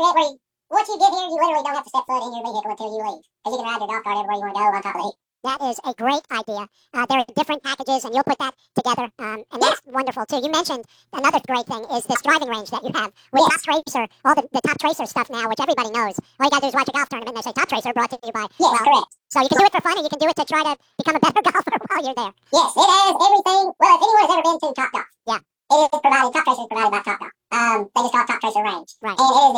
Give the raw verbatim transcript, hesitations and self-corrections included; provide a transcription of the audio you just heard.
crib where you, once you get here, you literally don't have to step foot in your vehicle until you leave. Because you can ride your golf cart everywhere you want to go on top of the heap. That is a great idea. Uh, there are different packages, and you'll put that together, um, and that's wonderful, too. You mentioned another great thing is this driving range that you have with Yes. Top Tracer, all the, the Top Tracer stuff now, which everybody knows. All you got to do is watch a golf tournament, and they say Top Tracer brought to you by... Yes, well, correct. So you can do it for fun, and you can do it to try to become a better golfer while you're there. Yes, it has everything. Well, if anyone has ever been to Top Golf, Yeah. it is provided, Top Tracer is provided by Top Golf. Um, they just call it Top Tracer Range. Right. And it is